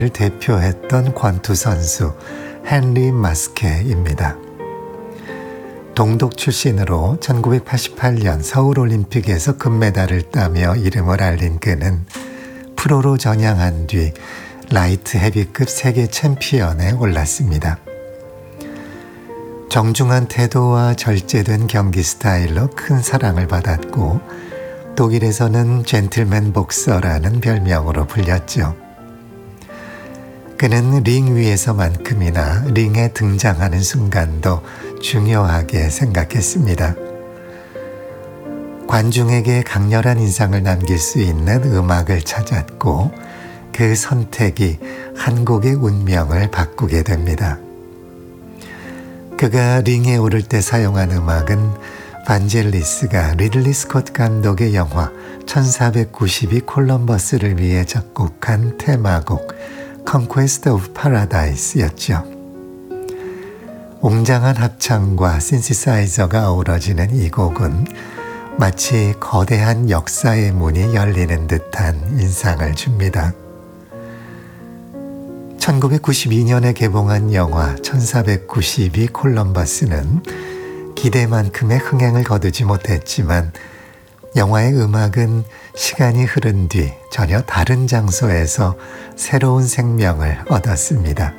대표했던 권투 선수 헨리 마스케입니다. 동독 출신으로 1988년 서울올림픽에서 금메달을 따며 이름을 알린 그는 프로로 전향한 뒤 라이트 헤비급 세계 챔피언에 올랐습니다. 정중한 태도와 절제된 경기 스타일로 큰 사랑을 받았고 독일에서는 젠틀맨 복서라는 별명으로 불렸죠. 그는 링 위에서만큼이나 링에 등장하는 순간도 중요하게 생각했습니다. 관중에게 강렬한 인상을 남길 수 있는 음악을 찾았고 그 선택이 한국의 운명을 바꾸게 됩니다. 그가 링에 오를 때 사용한 음악은 반젤리스가 리들리 스콧 감독의 영화 1492 콜럼버스를 위해 작곡한 테마곡 Conquest of Paradise였죠. 웅장한 합창과 신시사이저가 어우러지는 이 곡은 마치 거대한 역사의 문이 열리는 듯한 인상을 줍니다. 1992년에 개봉한 영화 1492 콜럼버스는 기대만큼의 흥행을 거두지 못했지만 영화의 음악은 시간이 흐른 뒤 전혀 다른 장소에서 새로운 생명을 얻었습니다.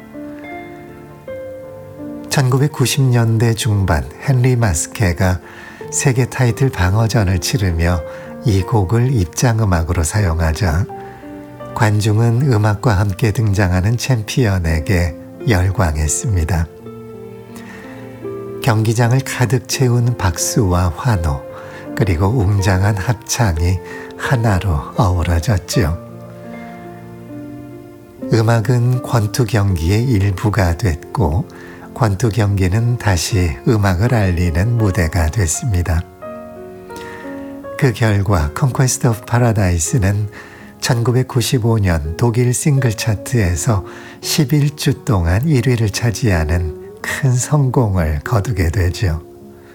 1990년대 중반 헨리 마스케가 세계 타이틀 방어전을 치르며 이 곡을 입장음악으로 사용하자 관중은 음악과 함께 등장하는 챔피언에게 열광했습니다. 경기장을 가득 채운 박수와 환호, 그리고 웅장한 합창이 하나로 어우러졌죠. 음악은 권투 경기의 일부가 됐고 권투 경기는 다시 음악을 알리는 무대가 됐습니다. 그 결과 Conquest of Paradise는 1995년 독일 싱글 차트에서 11주 동안 1위를 차지하는 큰 성공을 거두게 되죠.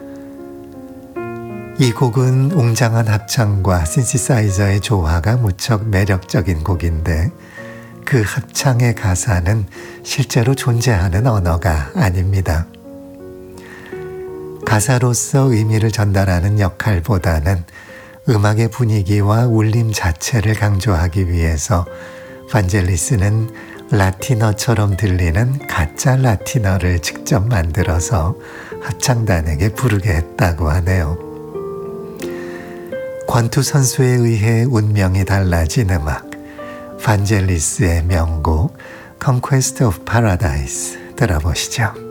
이 곡은 웅장한 합창과 신시사이저의 조화가 무척 매력적인 곡인데 그 합창의 가사는 실제로 존재하는 언어가 아닙니다. 가사로서 의미를 전달하는 역할보다는 음악의 분위기와 울림 자체를 강조하기 위해서 반젤리스는 라틴어처럼 들리는 가짜 라틴어를 직접 만들어서 합창단에게 부르게 했다고 하네요. 권투 선수에 의해 운명이 달라진 음악, 반젤리스의 명곡 Conquest of Paradise 들어보시죠.